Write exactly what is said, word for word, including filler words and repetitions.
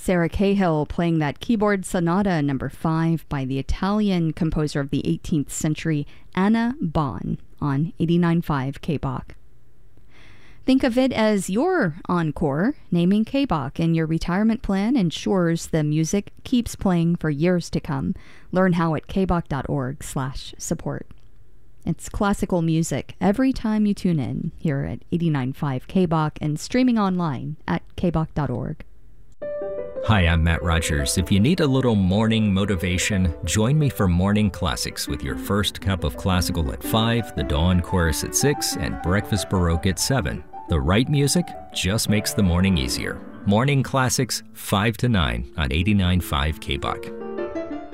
Sarah Cahill playing that keyboard sonata number five by the Italian composer of the eighteenth century, Anna Bonn, on eighty-nine point five K B O C. Think of it as your encore. Naming K B O C in your retirement plan ensures the music keeps playing for years to come. Learn how at kboc.org slash support. It's classical music every time you tune in here at eighty-nine point five K B O C and streaming online at k b o c dot org. Hi, I'm Matt Rogers. If you need a little morning motivation, join me for Morning Classics with your first cup of classical at five, the Dawn Chorus at six, and Breakfast Baroque at seven. The right music just makes the morning easier. Morning Classics, five to nine on eighty-nine point five K B O C.